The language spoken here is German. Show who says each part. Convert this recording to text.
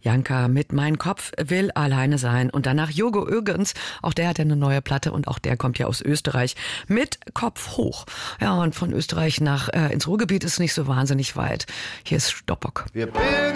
Speaker 1: Janka mit Mein Kopf will alleine sein. Und danach Jogo Ögens, auch der hat ja eine neue Platte und auch der kommt ja aus Österreich mit Kopf hoch. Ja, und von Österreich ins Ruhrgebiet ist nicht so wahnsinnig weit. Hier ist Stoppock.
Speaker 2: Wir bilden